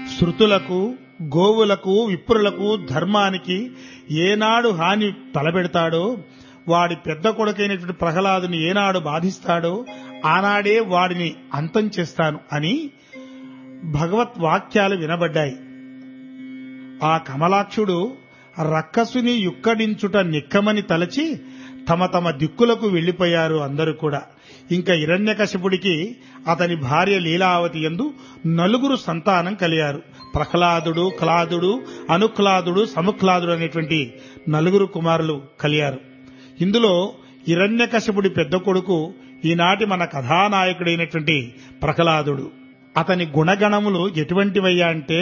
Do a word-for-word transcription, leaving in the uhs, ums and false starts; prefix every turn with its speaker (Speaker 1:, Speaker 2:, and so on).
Speaker 1: శృతులకు, గోవులకు, విప్రులకు, ధర్మానికి ఏనాడు హాని తలపెడతాడో, వాడి పెద్ద కొడుకైనటువంటి ప్రహ్లాదుని ఏనాడు బాధిస్తాడో ఆనాడే వాడిని అంతం చేస్తాను అని భగవత్ వాక్యాలు వినబడ్డాయి. ఆ కమలాక్షుడు రక్కసుని యుక్కడించుట నిక్కమని తలచి తమ తమ దిక్కులకు వెళ్లిపోయారు అందరూ కూడా. ఇంకా హిరణ్యకశిపుడికి అతని భార్య లీలావతి యందు నలుగురు సంతానం కలిగారు. ప్రహ్లాదుడు, క్లాదుడు, అనుక్లాదుడు, సముక్లాదుడు అనేటువంటి నలుగురు కుమారులు కలిగారు. ఇందులో హిరణ్యకశిపుడి పెద్ద కొడుకు ఈనాటి మన కథానాయకుడైనటువంటి ప్రహ్లాదుడు. అతని గుణగణములు ఎటువంటివయ్యా అంటే